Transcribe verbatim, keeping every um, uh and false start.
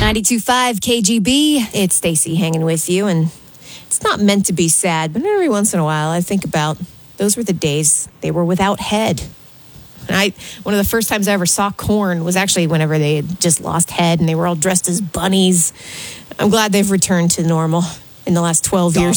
ninety-two point five K G B. It's Stacy hanging with you, and it's not meant to be sad, but every once in a while I think about those were the days they were without head. And I, one of the first times I ever saw Korn was actually whenever they had just lost head and they were all dressed as bunnies. I'm glad they've returned to normal in the last twelve years.